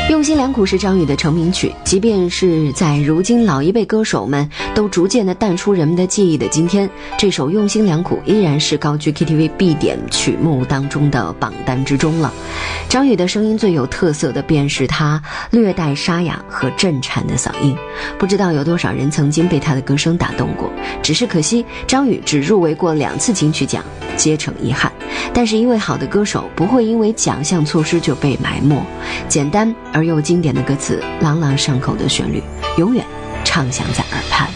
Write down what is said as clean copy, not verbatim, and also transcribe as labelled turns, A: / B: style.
A: 用心良苦是张宇的成名曲，即便是在如今老一辈歌手们都逐渐的淡出人们的记忆的今天，这首用心良苦依然是高居 KTV 必点曲目当中的榜单之中了。张宇的声音最有特色的便是他略带沙哑和震颤的嗓音，不知道有多少人曾经被他的歌声打动过，只是可惜张宇只入围过2次金曲奖，皆成遗憾。但是一位好的歌手不会因为奖项错失就被埋没，简单而又经典的歌词，朗朗上口的旋律，永远唱响在耳畔。